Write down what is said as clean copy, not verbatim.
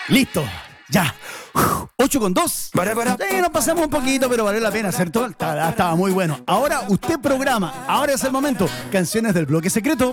Listo, ya. 8:02. Sí, nos pasamos un poquito, pero valió la pena, ¿cierto? Estaba muy bueno. Ahora usted programa. Ahora es el momento. Canciones del bloque secreto.